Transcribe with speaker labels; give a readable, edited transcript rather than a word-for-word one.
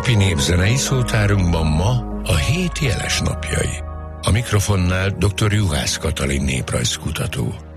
Speaker 1: napi népzenei szótárunkban ma a hét jeles napjai. A mikrofonnál dr. Juhász Katalin néprajzkutató.